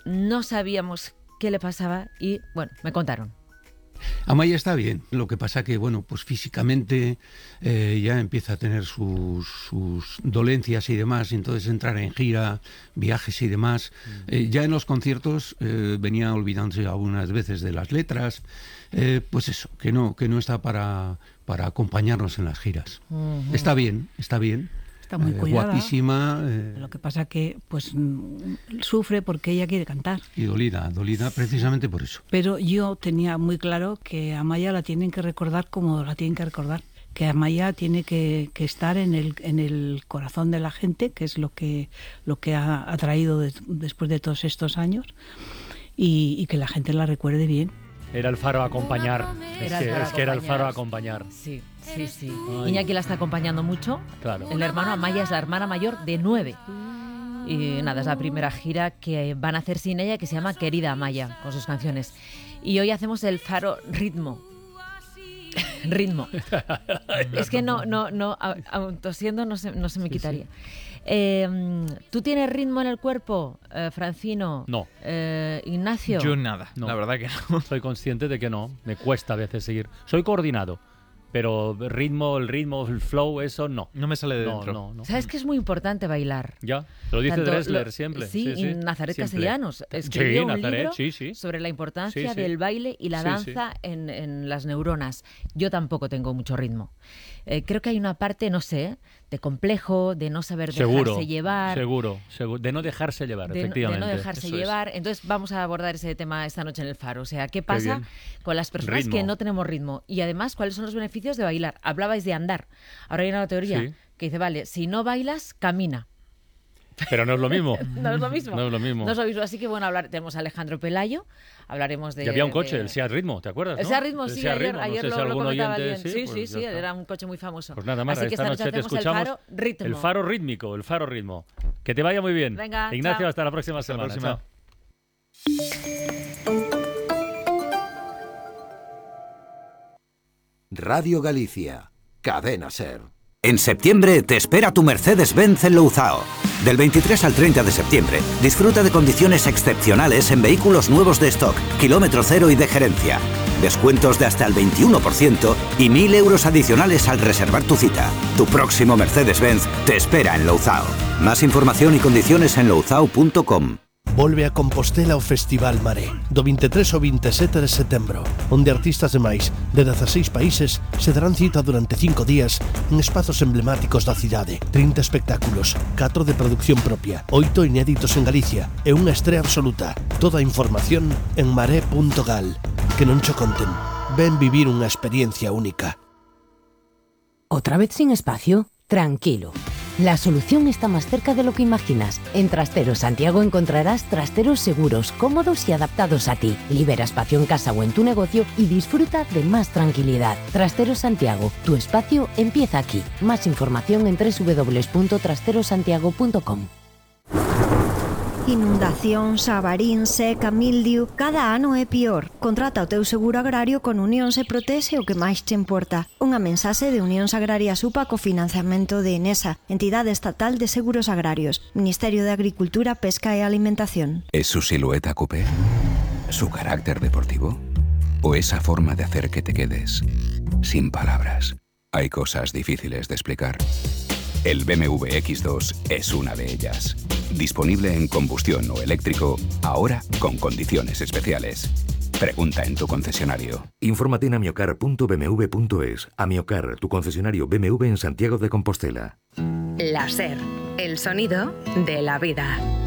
no sabíamos qué le pasaba y, bueno, me contaron. Amaya está bien, lo que pasa que, bueno, pues físicamente ya empieza a tener sus dolencias y demás, y entonces entrar en gira, viajes y demás. Ya en los conciertos venía olvidándose algunas veces de las letras, pues eso, que no está para acompañarnos en las giras. Uh-huh. Está bien. Está muy cuidada. Guapísima. Lo que pasa que pues sufre porque ella quiere cantar. Y dolida precisamente por eso. Pero yo tenía muy claro que a Amaya la tienen que recordar como la tienen que recordar. Que Amaya tiene que estar en el corazón de la gente, que es lo que ha traído después de todos estos años, y que la gente la recuerde bien. Era el faro a acompañar. Es que era el faro a acompañar. Sí. Iñaki la está acompañando mucho. Claro. El hermano Amaya es la hermana mayor de 9. Y nada, es la primera gira que van a hacer sin ella, que se llama Querida Amaya, con sus canciones. Y hoy hacemos el faro ritmo. Es que no, aun tosiendo no se me quitaría. ¿Tú tienes ritmo en el cuerpo, Francino? No. Ignacio. Yo nada, no. La verdad que no. Soy consciente de que no, me cuesta a veces seguir. Soy coordinado, pero el ritmo, el flow, eso no. No me sale de dentro. No. ¿Sabes que es muy importante bailar? Ya, lo dice Dressler siempre. Sí, y Nazaret siempre. Castellanos escribió un libro sí. sobre la importancia del baile y la danza en las neuronas. Yo tampoco tengo mucho ritmo. Creo que hay una parte, no sé, de complejo, de no saber dejarse llevar. Seguro. De no dejarse llevar, efectivamente. De no dejarse llevar. Entonces vamos a abordar ese tema esta noche en el Faro. O sea, ¿qué pasa con las personas que no tenemos ritmo? Y además, ¿cuáles son los beneficios de bailar? Hablabais de andar. Ahora hay una teoría que dice, vale, si no bailas, camina. Pero no es lo mismo. No es lo mismo. No es lo mismo. Así que bueno, tenemos a Alejandro Pelayo, hablaremos de... Y había un coche, el Seat Ritmo, ¿te acuerdas? El Seat Ritmo, sí, ayer no sé lo comentaba alguien. Sí, era un coche muy famoso. Pues nada más, así que esta noche te escuchamos. El Faro Ritmo. El Faro Rítmico, el Faro Ritmo. Que te vaya muy bien. Venga, Ignacio, chao. hasta la próxima semana. Chao. Radio Galicia, Cadena SER. En septiembre te espera tu Mercedes-Benz en Louzao. Del 23 al 30 de septiembre, disfruta de condiciones excepcionales en vehículos nuevos de stock, kilómetro cero y de gerencia. Descuentos de hasta el 21% y 1.000 euros adicionales al reservar tu cita. Tu próximo Mercedes-Benz te espera en Louzao. Más información y condiciones en louzao.com. Volve a Compostela o Festival Maré, do 23 ao 27 de setembro, onde artistas de máis de 16 países se darán cita durante 5 días en espazos emblemáticos da cidade. 30 espectáculos, 4 de producción propia, 8 inéditos en Galicia e unha estrea absoluta. Toda a información en maré.gal. Que non cho conten. Ven vivir unha experiencia única. ¿Otra vez sin espacio? Tranquilo. La solución está más cerca de lo que imaginas. En Trasteros Santiago encontrarás trasteros seguros, cómodos y adaptados a ti. Libera espacio en casa o en tu negocio y disfruta de más tranquilidad. Trasteros Santiago, tu espacio empieza aquí. Más información en www.trasterosantiago.com. Inundacións, avarín, seca, mildiu, cada ano é pior. Contrata o teu seguro agrario con Unión Se Protese o que máis te importa. Unha mensaxe de Unión Agraria Supa co financiamento de Enesa, Entidade Estatal de Seguros Agrarios, Ministerio de Agricultura, Pesca e Alimentación. ¿Es su silueta coupé? ¿Su carácter deportivo? ¿O esa forma de hacer que te quedes sin palabras? Hay cosas difíciles de explicar. El BMW X2 es una de ellas. Disponible en combustión o eléctrico, ahora con condiciones especiales. Pregunta en tu concesionario. Infórmate en amiocar.bmw.es. Amiocar, tu concesionario BMW en Santiago de Compostela. La SER, el sonido de la vida.